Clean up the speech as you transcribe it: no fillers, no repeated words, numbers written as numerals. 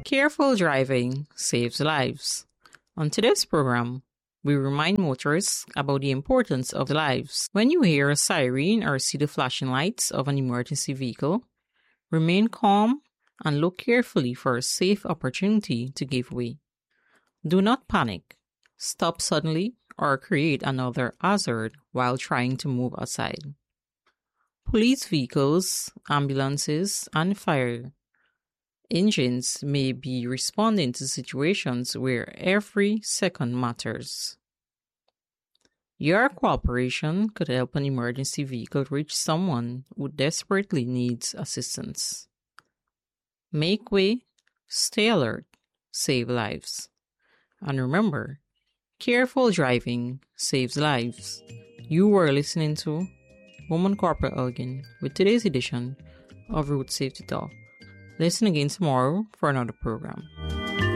Careful driving saves lives. On today's program, we remind motorists about the importance of lives. When you hear a siren or see the flashing lights of an emergency vehicle, remain calm and look carefully for a safe opportunity to give way. Do not panic, stop suddenly, or create another hazard while trying to move aside. Police vehicles, ambulances, and fire engines may be responding to situations where every second matters. Your cooperation could help an emergency vehicle reach someone who desperately needs assistance. Make way, stay alert, save lives. And remember, careful driving saves lives. You were listening to Woman Corporal Elgin with today's edition of Road Safety Talk. Listen again tomorrow for another program.